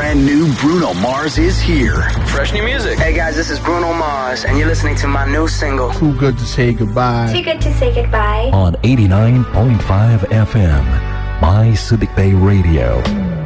brand new Bruno Mars is here. Fresh new music. Hey guys, this is Bruno Mars, and you're listening to my new single, Too Good to Say Goodbye. Too Good to Say Goodbye. On 89.5 FM, My Subic Bay Radio.